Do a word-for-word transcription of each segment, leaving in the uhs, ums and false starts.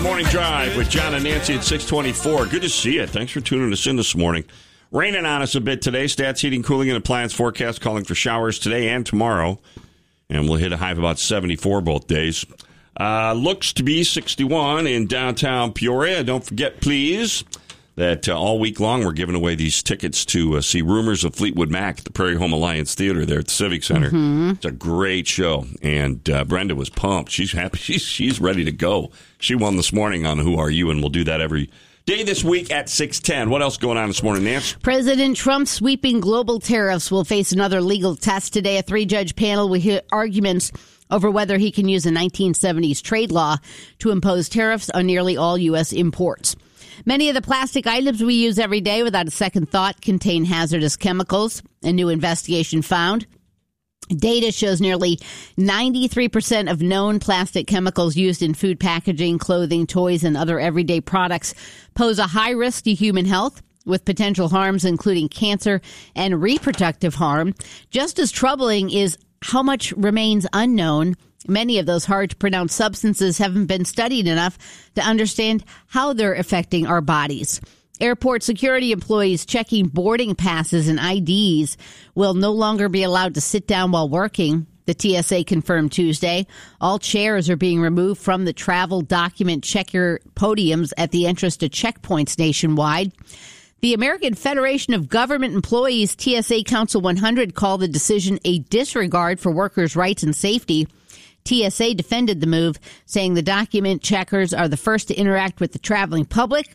the Morning Drive with John and Nancy at six twenty-four. Good to see you. Thanks for tuning us in this morning. Raining on us a bit today. Stats, heating, cooling, and appliance forecast calling for showers today and tomorrow. And we'll hit a high of about seventy-four both days. Uh, looks to be sixty-one in downtown Peoria. Don't forget, please, that uh, all week long we're giving away these tickets to uh, see Rumors of Fleetwood Mac at the Prairie Home Alliance Theater there at the Civic Center. Mm-hmm. It's a great show, and uh, Brenda was pumped. She's happy. She's, she's ready to go. She won this morning on Who Are You, and we'll do that every day this week at six ten. What else going on this morning, Nance? President Trump's sweeping global tariffs will face another legal test today. A three-judge panel will hear arguments over whether he can use a nineteen seventies trade law to impose tariffs on nearly all U S imports. Many of the plastic items we use every day without a second thought contain hazardous chemicals. A new investigation found data shows nearly ninety-three percent of known plastic chemicals used in food packaging, clothing, toys, and other everyday products pose a high risk to human health, with potential harms including cancer and reproductive harm. Just as troubling is how much remains unknown. Many of those hard-to-pronounce substances haven't been studied enough to understand how they're affecting our bodies. Airport security employees checking boarding passes and I Ds will no longer be allowed to sit down while working, the T S A confirmed Tuesday. All chairs are being removed from the travel document checker podiums at the entrance to checkpoints nationwide. The American Federation of Government Employees, T S A Council one hundred, called the decision a disregard for workers' rights and safety. T S A defended the move, saying the document checkers are the first to interact with the traveling public.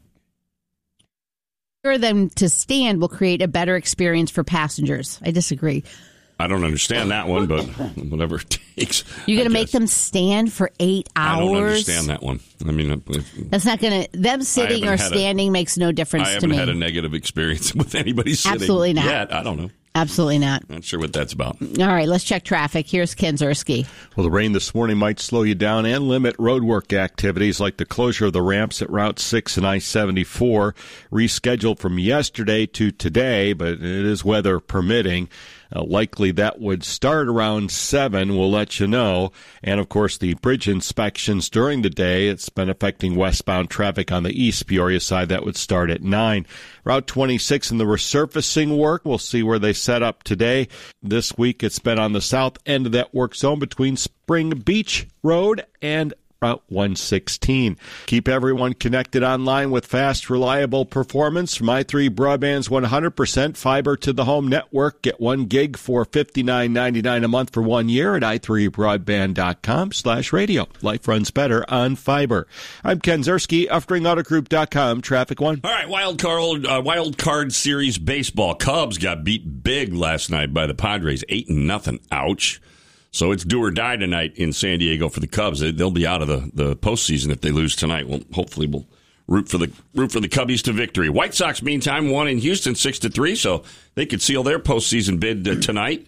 For them to stand will create a better experience for passengers. I disagree. I don't understand that one, but whatever it takes. You're going to make them stand for eight hours? I don't understand that one. I mean, that's not going to. Them sitting or standing a, makes no difference to me. I haven't had a negative experience with anybody sitting. Absolutely not. Yet. I don't know. Absolutely not. Not sure what that's about. All right, let's check traffic. Here's Ken Zerski. Well, the rain this morning might slow you down and limit roadwork activities like the closure of the ramps at Route six and I seventy-four, rescheduled from yesterday to today, but it is weather permitting. Uh, likely that would start around seven. We'll let you know. And, of course, the bridge inspections during the day. It's been affecting westbound traffic on the East Peoria side. That would start at nine. Route twenty-six and the resurfacing work. We'll see where they set up today. This week it's been on the south end of that work zone between Spring Beach Road and Route one sixteen. Keep everyone connected online with fast, reliable performance from i three Broadband's one hundred percent fiber to the home network. Get one gig for fifty-nine ninety-nine a month for one year at i three broadband dot com slash radio. Life runs better on fiber. I'm Ken Zerski, Uftring Auto Group dot com. Traffic one. All right, wild card, uh, wild card series baseball. Cubs got beat big last night by the Padres, eight and nothing. Ouch. So it's do or die tonight in San Diego for the Cubs. They'll be out of the, the postseason if they lose tonight. Well, hopefully we'll root for the root for the Cubbies to victory. White Sox, meantime, won in Houston six to three, so they could seal their postseason bid uh, tonight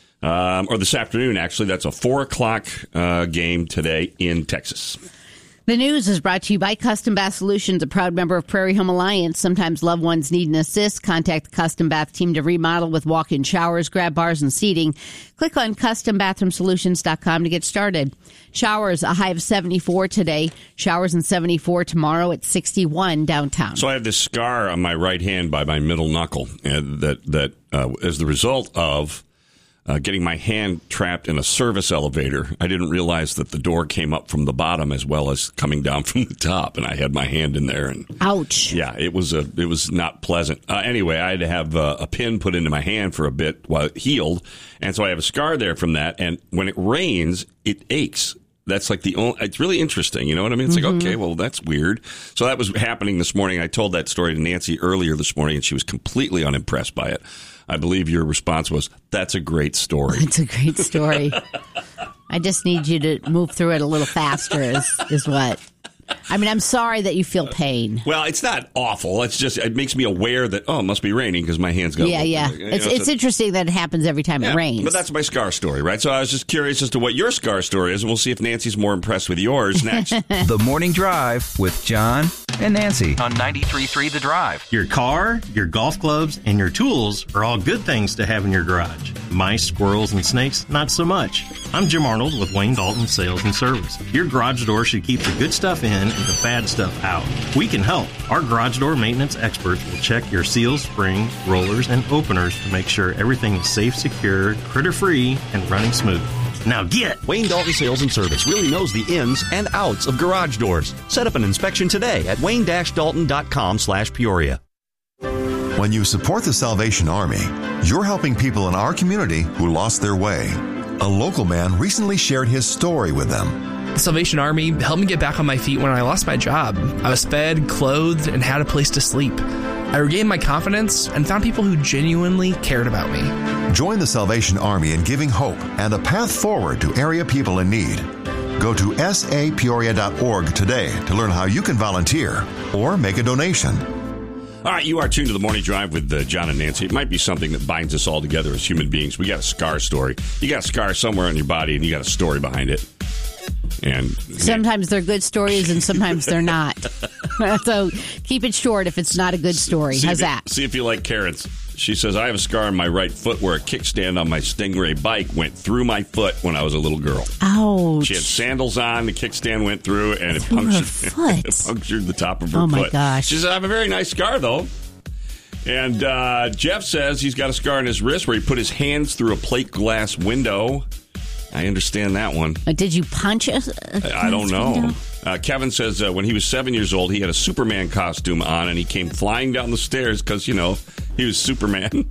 um, or this afternoon. Actually, that's a four o'clock uh, game today in Texas. The news is brought to you by Custom Bath Solutions, a proud member of Prairie Home Alliance. Sometimes loved ones need an assist. Contact the Custom Bath team to remodel with walk-in showers, grab bars, and seating. Click on custom bathroom solutions dot com to get started. Showers, a high of seventy-four today. Showers in seventy-four tomorrow at sixty-one downtown. So I have this scar on my right hand by my middle knuckle and that, that uh, as the result of Uh, getting my hand trapped in a service elevator. I didn't realize that the door came up from the bottom as well as coming down from the top, and I had my hand in there. And ouch! Yeah, it was a it was not pleasant. Uh, anyway, I had to have uh, a pin put into my hand for a bit while it healed, and so I have a scar there from that. And when it rains, it aches. That's like the only. It's really interesting. You know what I mean? It's mm-hmm. like, okay, well, that's weird. So that was happening this morning. I told that story to Nancy earlier this morning, and she was completely unimpressed by it. I believe your response was, that's a great story. It's a great story. I just need you to move through it a little faster is, is what. I mean, I'm sorry that you feel pain. Well, it's not awful. It's just, it makes me aware that, oh, it must be raining because my hands got... Yeah, yeah. You know, it's it's so, interesting that it happens every time yeah, it rains. But that's my scar story, right? So I was just curious as to what your scar story is, and we'll see if Nancy's more impressed with yours next. The Morning Drive with John and Nancy on ninety-three point three The Drive. Your car, your golf clubs, and your tools are all good things to have in your garage. Mice, squirrels, and snakes, not so much. I'm Jim Arnold with Wayne Dalton Sales and Service. Your garage door should keep the good stuff in and the bad stuff out. We can help. Our garage door maintenance experts will check your seals, springs, rollers, and openers to make sure everything is safe, secure, critter-free, and running smooth. Now get! Wayne Dalton Sales and Service really knows the ins and outs of garage doors. Set up an inspection today at wayne dash dalton dot com slash Peoria. When you support the Salvation Army, you're helping people in our community who lost their way. A local man recently shared his story with them. The Salvation Army helped me get back on my feet when I lost my job. I was fed, clothed, and had a place to sleep. I regained my confidence and found people who genuinely cared about me. Join the Salvation Army in giving hope and a path forward to area people in need. Go to s a peoria dot org today to learn how you can volunteer or make a donation. All right, you are tuned to the Morning Drive with uh, John and Nancy. It might be something that binds us all together as human beings. We got a scar story. You got a scar somewhere on your body, and you got a story behind it. And sometimes they're good stories, and sometimes they're not. So keep it short if it's not a good story. How's you, that? See if you like carrots. She says, I have a scar on my right foot where a kickstand on my Stingray bike went through my foot when I was a little girl. Ouch. She had sandals on, the kickstand went through, and it through punctured, it punctured the top of her oh foot. Oh, my gosh. She said, I have a very nice scar, though. And uh, Jeff says he's got a scar on his wrist where he put his hands through a plate glass window. I understand that one. Uh, did you punch a, a I don't know. Uh, Kevin says uh, when he was seven years old, he had a Superman costume on, and he came flying down the stairs because, you know, he was Superman.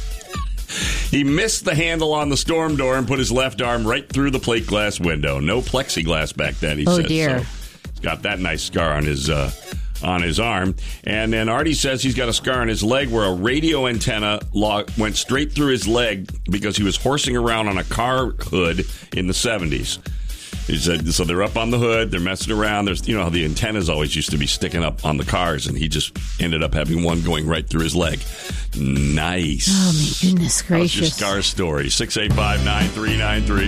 He missed the handle on the storm door and put his left arm right through the plate glass window. No plexiglass back then, he oh, says. Dear. So he's got that nice scar on his uh, on his arm. And then Artie says he's got a scar on his leg where a radio antenna log went straight through his leg because he was horsing around on a car hood in the seventies. He said, so they're up on the hood, they're messing around. There's, you know how the antennas always used to be sticking up on the cars, and he just ended up having one going right through his leg. Nice. Oh, my goodness gracious. That's your scar story. six eight five, nine three nine three.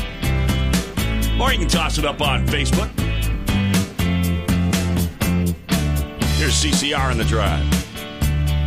Or you can toss it up on Facebook. Here's C C R in the Drive.